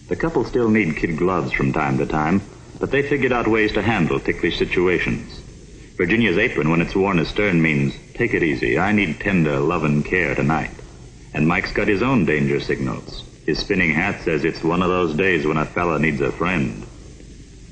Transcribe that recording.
The couple still need kid gloves from time to time, but they figured out ways to handle ticklish situations. Virginia's apron, when it's worn astern, means, take it easy, I need tender love and care tonight. And Mike's got his own danger signals. His spinning hat says it's one of those days when a fella needs a friend.